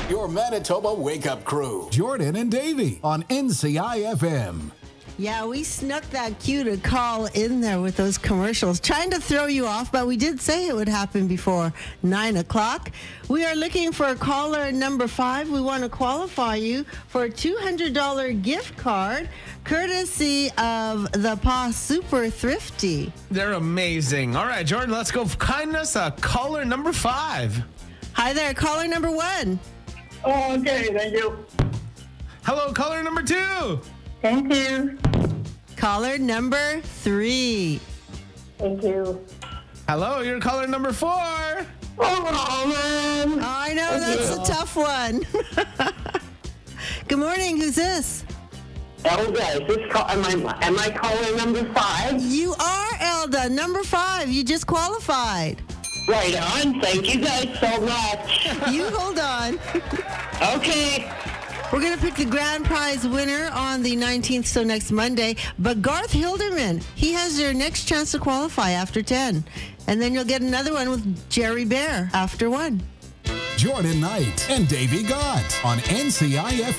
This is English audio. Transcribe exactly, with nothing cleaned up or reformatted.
Your Manitoba Wake Up Crew. Jordan and Davey on N C I F M. Yeah, we snuck that cue to call in there with those commercials, trying to throw you off, but we did say it would happen before nine o'clock. We are looking for caller number five. We want to qualify you for a two hundred dollars gift card, courtesy of the Pa Super Thrifty. They're amazing. All right, Jordan, let's go. Kindness, uh, caller number five. Hi there, caller number one. Oh, okay, thank you. Hello, caller number two. Thank you. Caller number three. Thank you. Hello, you're caller number four. Oh, man. I know, that's a tough one. Good morning, who's this? Elda, is this call, am, I, am I caller number five? You are Elda, number five. You just qualified. Right on. Thank you guys so much. You hold on. Okay. We're going to pick the grand prize winner on the nineteenth, so next Monday. But Garth Hilderman, he has your next chance to qualify after ten. And then you'll get another one with Jerry Bear after one. Jordan Knight and Davey Gott on N C I F M.